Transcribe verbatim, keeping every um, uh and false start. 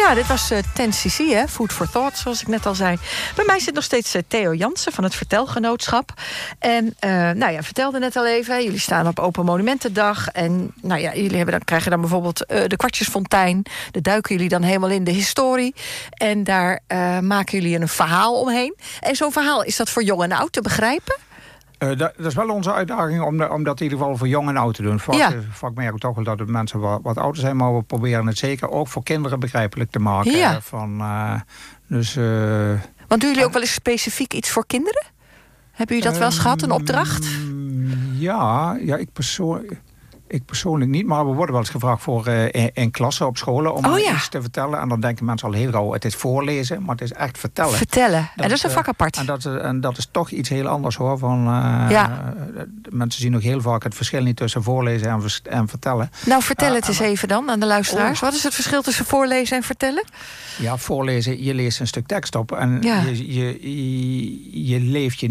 Ja, dit was uh, ten C C, hè? Food for Thought, zoals ik net al zei. Bij mij zit nog steeds uh, Theo Jansen van het Vertelgenootschap. En uh, nou ja, vertelde net al even, jullie staan op Open Monumentendag. En nou ja, jullie hebben dan, krijgen dan bijvoorbeeld uh, de Kwartjesfontein. Daar duiken jullie dan helemaal in de historie. En daar uh, maken jullie een verhaal omheen. En zo'n verhaal, is dat voor jong en oud te begrijpen? Uh, dat, dat is wel onze uitdaging om, de, om dat in ieder geval voor jong en oud te doen. Vaak, ja. uh, vaak merk ik toch wel dat de mensen wat, wat ouder zijn, maar we proberen het zeker ook voor kinderen begrijpelijk te maken. Ja. Van, uh, dus, uh, Want doen jullie ook wel eens specifiek iets voor kinderen? Hebben jullie dat wel eens gehad, een opdracht? Ja, ja ik persoonlijk... Ik persoonlijk niet, maar we worden wel eens gevraagd voor uh, in, in klassen op scholen om oh, ja. iets te vertellen. En dan denken mensen al heel gauw, het is voorlezen, maar het is echt vertellen. Vertellen, dat, en dat is een vak apart. Uh, en, dat, en dat is toch iets heel anders hoor. Van, uh, ja. uh, mensen zien ook heel vaak het verschil niet tussen voorlezen en, en vertellen. Nou, vertel het uh, eens even dan aan de luisteraars. Oh. Wat is het verschil tussen voorlezen en vertellen? Ja, voorlezen, je leest een stuk tekst op en ja. je, je, je, je leeft je